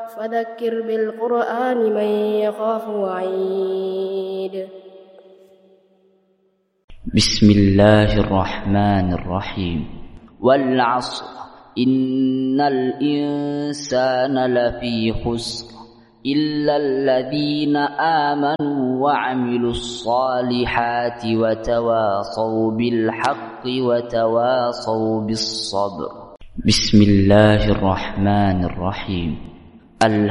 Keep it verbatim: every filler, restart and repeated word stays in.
فذكر بالقرآن من يخاف وعيد. بسم الله الرحمن الرحيم. والعصر إن الإنسان لفي خسر إلا الذين آمنوا وعملوا الصالحات وتواصوا بالحق وتواصوا بالصبر. بسم الله الرحمن الرحيم.